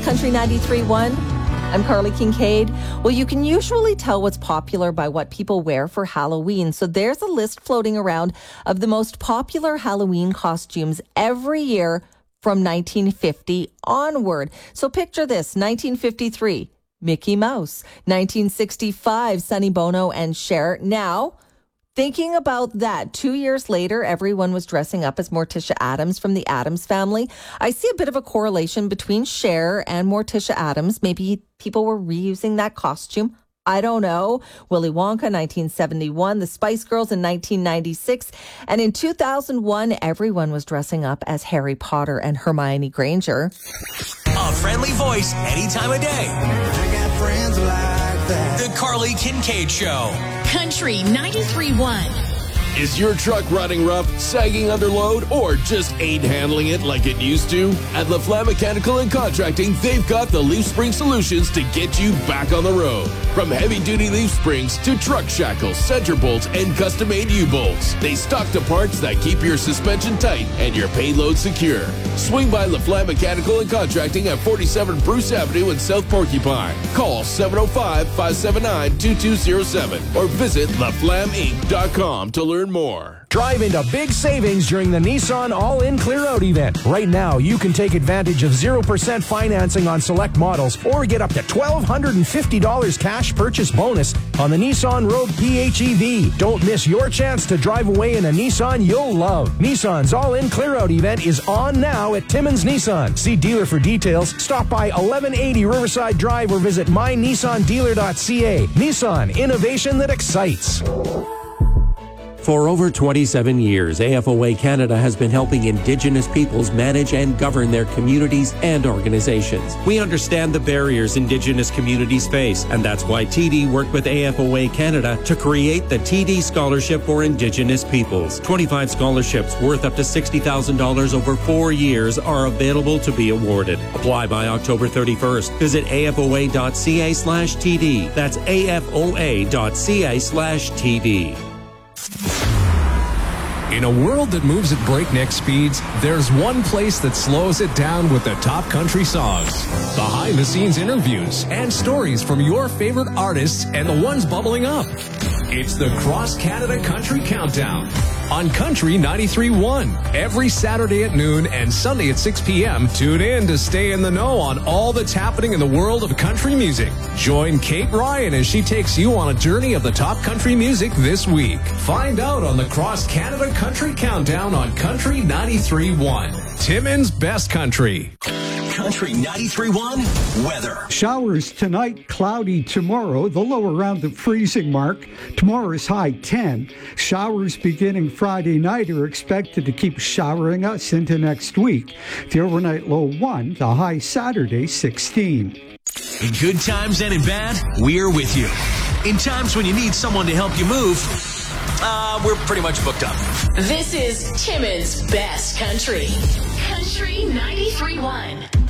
Country 93.1. I'm Carly Kincaid. Well, you can usually tell what's popular by what people wear for Halloween. So there's a list floating around of the most popular Halloween costumes every year from 1950 onward. So picture this: 1953, Mickey Mouse. 1965, Sonny Bono and Cher. Now, thinking about that, 2 years later, everyone was dressing up as Morticia Addams from the Addams Family. I see a bit of a correlation between Cher and Morticia Addams. Maybe people were reusing that costume. I don't know. Willy Wonka, 1971, the Spice Girls in 1996. And in 2001, everyone was dressing up as Harry Potter and Hermione Granger. A friendly voice any time of day. I got friends like that. The Carly Kincaid Show. Country 93.1. Is your truck running rough, sagging under load, or just ain't handling it like it used to? At LaFlamme Mechanical and Contracting, they've got the leaf spring solutions to get you back on the road. From heavy-duty leaf springs to truck shackles, center bolts, and custom-made U-bolts, they stock the parts that keep your suspension tight and your payload secure. Swing by LaFlamme Mechanical and Contracting at 47 Bruce Avenue in South Porcupine. Call 705-579-2207 or visit LaFlammeInc.com to learn more. Drive into big savings during the Nissan All-In Clear Out event. Right now, you can take advantage of 0% financing on select models or get up to $1,250 cash purchase bonus on the Nissan Rogue PHEV. Don't miss your chance to drive away in a Nissan you'll love. Nissan's All-In Clear Out event is on now at Timmins Nissan. See dealer for details. Stop by 1180 Riverside Drive or visit mynissandealer.ca. Nissan, innovation that excites. For over 27 years, AFOA Canada has been helping Indigenous peoples manage and govern their communities and organizations. We understand the barriers Indigenous communities face, and that's why TD worked with AFOA Canada to create the TD Scholarship for Indigenous Peoples. 25 scholarships worth up to $60,000 over 4 years are available to be awarded. Apply by October 31st. Visit afoa.ca/TD. That's afoa.ca/TD. In a world that moves at breakneck speeds, there's one place that slows it down with the top country songs, behind-the-scenes interviews, and stories from your favorite artists and the ones bubbling up. It's the Cross Canada Country Countdown on Country 93.1. Every Saturday at noon and Sunday at 6 p.m. Tune in to stay in the know on all that's happening in the world of country music. Join Kate Ryan as she takes you on a journey of the top country music this week. Find out on the Cross Canada Country Countdown on Country 93.1. Timmins' Best Country. Country 93.1 weather. Showers tonight, cloudy tomorrow, the low around the freezing mark. Tomorrow's high 10. Showers beginning Friday night are expected to keep showering us into next week. The overnight low 1, the high Saturday 16. In good times and in bad, we're with you. In times when you need someone to help you move, we're pretty much booked up. This is Timmins' Best Country. Country 93.1.